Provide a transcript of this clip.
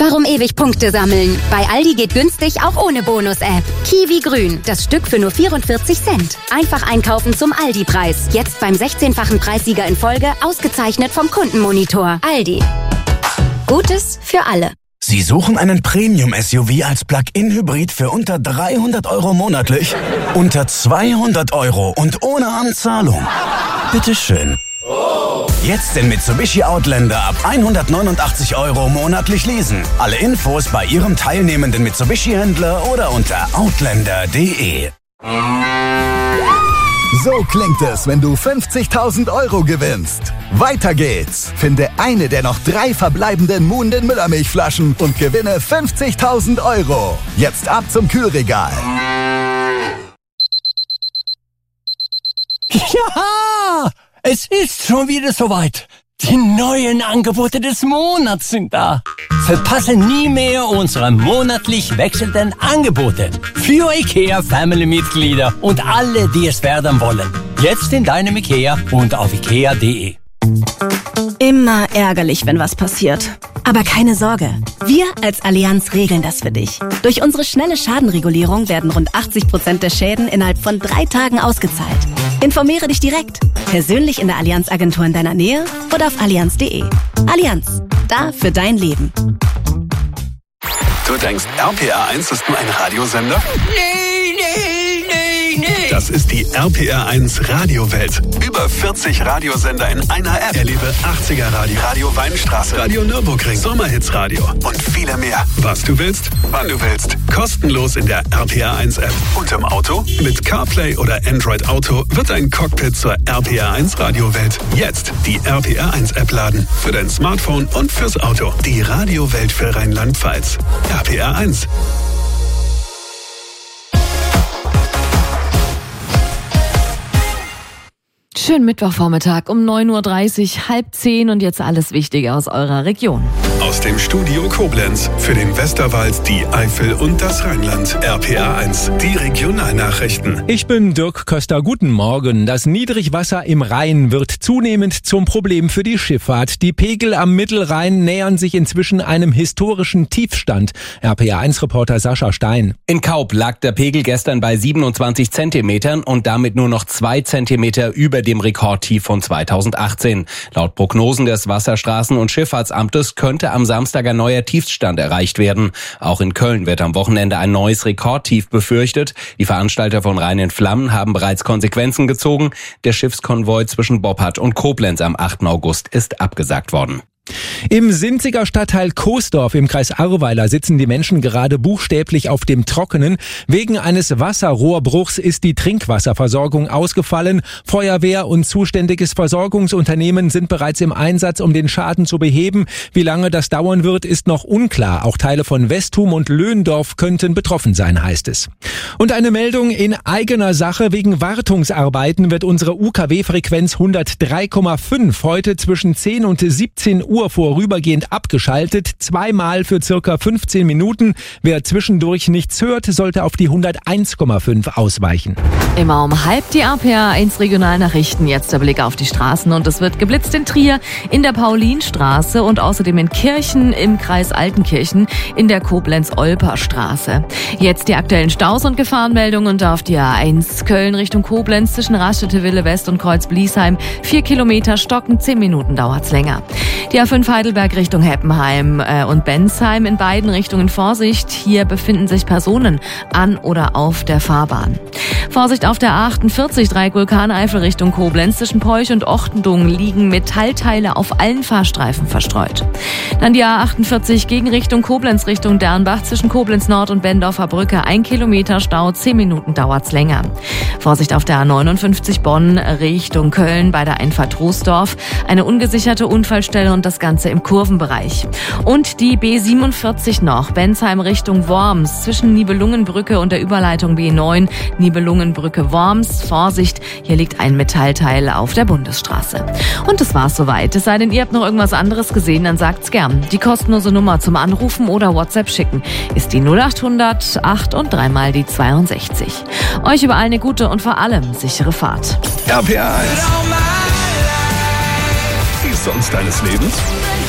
Warum ewig Punkte sammeln? Bei Aldi geht günstig auch ohne Bonus-App. Kiwi Grün, das Stück für nur 44 Cent. Einfach einkaufen zum Aldi-Preis. Jetzt beim 16-fachen Preissieger in Folge, ausgezeichnet vom Kundenmonitor. Aldi. Gutes für alle. Sie suchen einen Premium-SUV als Plug-in-Hybrid für unter 300 € monatlich? Unter 200 € und ohne Anzahlung? Bitteschön. Jetzt den Mitsubishi Outlander ab 189 € monatlich leasen. Alle Infos bei Ihrem teilnehmenden Mitsubishi-Händler oder unter outlander.de. So klingt es, wenn du 50.000 € gewinnst. Weiter geht's. Finde eine der noch 3 verbleibenden Moon den Müllermilchflaschen und gewinne 50.000 €. Jetzt ab zum Kühlregal. Ja! Es ist schon wieder soweit. Die neuen Angebote des Monats sind da. Verpasse nie mehr unsere monatlich wechselnden Angebote. Für IKEA-Family-Mitglieder und alle, die es werden wollen. Jetzt in deinem IKEA und auf ikea.de. Immer ärgerlich, wenn was passiert. Aber keine Sorge, wir als Allianz regeln das für dich. Durch unsere schnelle Schadenregulierung werden rund 80% der Schäden innerhalb von 3 Tagen ausgezahlt. Informiere dich direkt, persönlich in der Allianz-Agentur in deiner Nähe oder auf allianz.de. Allianz, da für dein Leben. Du denkst, RPR 1 ist nur ein Radiosender? Nee. Das ist die RPR 1 Radiowelt. Über 40 Radiosender in einer App. Erlebe 80er Radio, Radio Weinstraße, Radio Nürburgring, Sommerhits Radio und viele mehr. Was du willst, wann du willst. Kostenlos in der RPR 1 App. Und im Auto? Mit CarPlay oder Android Auto wird ein Cockpit zur RPR 1 Radiowelt. Jetzt die RPR 1 App laden. Für dein Smartphone und fürs Auto. Die Radiowelt für Rheinland-Pfalz. RPR 1. Schönen Mittwochvormittag um 9:30 Uhr, 9:30 und jetzt alles Wichtige aus eurer Region. Aus dem Studio Koblenz für den Westerwald, die Eifel und das Rheinland. RPR 1, die Regionalnachrichten. Ich bin Dirk Köster. Guten Morgen. Das Niedrigwasser im Rhein wird zunehmend zum Problem für die Schifffahrt. Die Pegel am Mittelrhein nähern sich inzwischen einem historischen Tiefstand. RPR 1-Reporter Sascha Stein. In Kaub lag der Pegel gestern bei 27 Zentimetern und damit nur noch 2 Zentimeter über dem Rekordtief von 2018. Laut Prognosen des Wasserstraßen- und Schifffahrtsamtes könnte am Samstag ein neuer Tiefstand erreicht werden. Auch in Köln wird am Wochenende ein neues Rekordtief befürchtet. Die Veranstalter von Rhein in Flammen haben bereits Konsequenzen gezogen. Der Schiffskonvoi zwischen Boppard und Koblenz am 8. August ist abgesagt worden. Im Sinziger Stadtteil Coesdorf im Kreis Ahrweiler sitzen die Menschen gerade buchstäblich auf dem Trockenen. Wegen eines Wasserrohrbruchs ist die Trinkwasserversorgung ausgefallen. Feuerwehr und zuständiges Versorgungsunternehmen sind bereits im Einsatz, um den Schaden zu beheben. Wie lange das dauern wird, ist noch unklar. Auch Teile von Westhum und Löhendorf könnten betroffen sein, heißt es. Und eine Meldung in eigener Sache. Wegen Wartungsarbeiten wird unsere UKW-Frequenz 103,5 heute zwischen 10 und 17 Uhr vorübergehend abgeschaltet, 2-mal für circa 15 Minuten. Wer zwischendurch nichts hört, sollte auf die 101,5 ausweichen. Immer um 12:30 die RPR 1 Regionalnachrichten. Jetzt der Blick auf die Straßen und es wird geblitzt in Trier, in der Paulinstraße und außerdem in Kirchen im Kreis Altenkirchen in der Koblenz-Olper-Straße. Jetzt die aktuellen Staus und Gefahrenmeldungen auf die A1 Köln Richtung Koblenz zwischen Raststätte-Wille West und Kreuz-Bliesheim. 4 Kilometer Stocken, 10 Minuten dauert's länger. Die A5 Heidelberg Richtung Heppenheim und Bensheim in beiden Richtungen Vorsicht. Hier befinden sich Personen an oder auf der Fahrbahn. Vorsicht auf der A48 Dreieck Vulkaneifel Richtung Koblenz. Zwischen Peuch und Ochtendung liegen Metallteile auf allen Fahrstreifen verstreut. Dann die A48 gegen Richtung Koblenz Richtung Dernbach zwischen Koblenz Nord und Bendorfer Brücke. 1 Kilometer Stau, 10 Minuten dauert's länger. Vorsicht auf der A59 Bonn Richtung Köln bei der Einfahrt Troisdorf. Eine ungesicherte Unfallstelle und das Ganze im Kurvenbereich. Und die B47 noch, Bensheim Richtung Worms, zwischen Nibelungenbrücke und der Überleitung B9, Nibelungenbrücke Worms. Vorsicht, hier liegt ein Metallteil auf der Bundesstraße. Und das war's soweit. Es sei denn, ihr habt noch irgendwas anderes gesehen, dann sagt's gern. Die kostenlose Nummer zum Anrufen oder WhatsApp schicken ist die 0800 8 und 3 die 62. Euch überall eine gute und vor allem sichere Fahrt. RPR 1. Die Songs deines Lebens?